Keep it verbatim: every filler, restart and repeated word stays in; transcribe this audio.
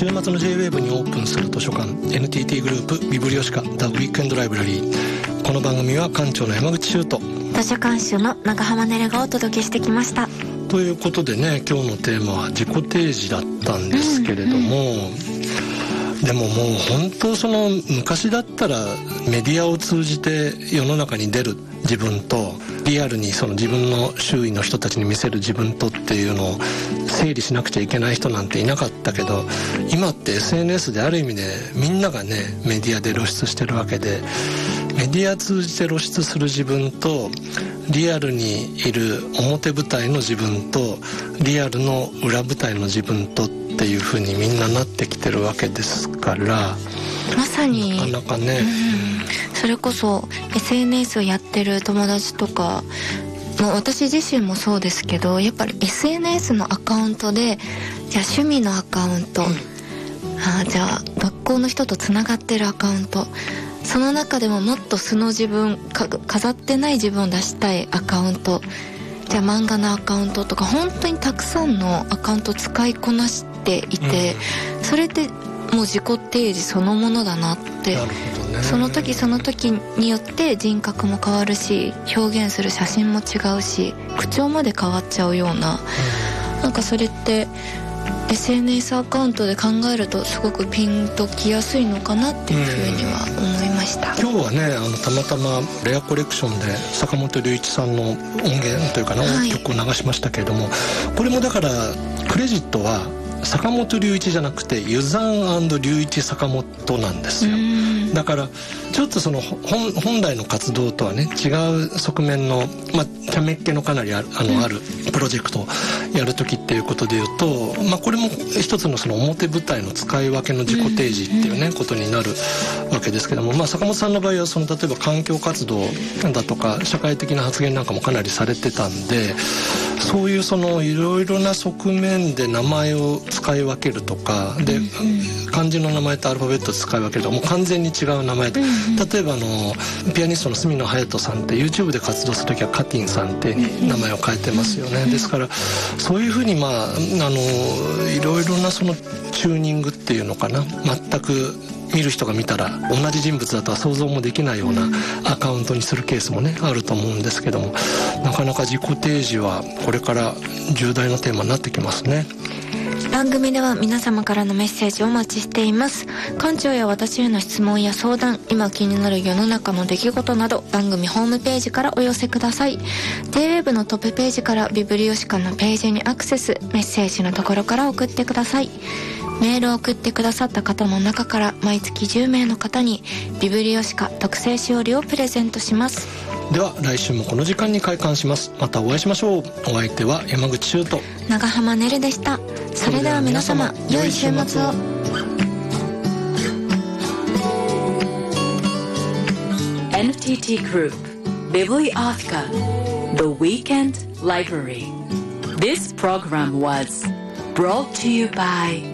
週末の ジェイウェーブ にオープンする図書館 エヌティーティー グループビブリオシカ The Weekend Library。 この番組は館長の山口修斗、 図書館主の長浜ねるがお届けしてきました。 ということでね、今日のテーマは自己提示だったんですけれども、うんうん、でももう本当その昔だったらメディアを通じて世の中に出る自分とリアルにその自分の周囲の人たちに見せる自分とっていうのを整理しなくちゃいけない人なんていなかったけど、今って エスエヌエス である意味でみんながねメディアで露出してるわけで、メディア通じて露出する自分とリアルにいる表舞台の自分とリアルの裏舞台の自分とっていう風にみんななってきてるわけですから、 まさになかなかね、 うん、それこそ エスエヌエス をやってる友達とか、まあ、私自身もそうですけど、やっぱり エスエヌエス のアカウントで、じゃあ趣味のアカウント、うん、あじゃあ学校の人とつながってるアカウント、その中でももっと素の自分か飾ってない自分を出したいアカウント、じゃあ漫画のアカウントとか、本当にたくさんのアカウント使いこなしていて、うん、それってもう自己提示そのものだなって。 なるほどね。 その時その時によって人格も変わるし、表現する写真も違うし、口調まで変わっちゃうような、うん、なんかそれってエスエヌエス アカウントで考えるとすごくピンときやすいのかなっていうふうには思いました。 今日はね、あのたまたまレアコレクションで坂本龍一さんの音源というかな、はい、曲を流しましたけれども、これもだからクレジットは坂本龍一じゃなくてユザン&龍一坂本なんですよ。だからちょっとその 本, 本来の活動とはね違う側面の、まあ、キャメッケのかなりある、あのあるプロジェクトをやるときっていうことでいうと、まあ、これも一つのその表舞台の使い分けの自己提示っていうね、ことになるわけですけども、まあ、坂本さんの場合はその例えば環境活動だとか社会的な発言なんかもかなりされてたんで、そういうそのいろいろな側面で名前を使い分けるとかで、漢字の名前とアルファベットで使い分けるとかもう完全に違う名前で、例えばあのピアニストの角野隼人さんって YouTube で活動するときはカティンさんって名前を変えてますよね。ですからそういうふうにまああのいろいろなそのチューニングっていうのかな、全く見る人が見たら同じ人物だとは想像もできないようなアカウントにするケースもねあると思うんですけども、なかなか自己提示はこれから重大なテーマになってきますね。 番組では皆様からのメッセージをお待ちしています。館長や私への質問や相談、今気になる世の中の出来事など番組ホームページからお寄せください。 ジェイウェーブ のトップページからビブリオシカのページにアクセス、メッセージのところから送ってください。メールを送ってくださった方の中から毎月じゅうめいの方にビブリオシカ特製しおりをプレゼントします。 では来週もこの時間に開館します。またお会いしましょう。お相手は山口修斗、 長浜ねるでした。それでは皆様良い週末を。 エヌティーティー Group Bibliotheca The Weekend Library. This program was brought to you by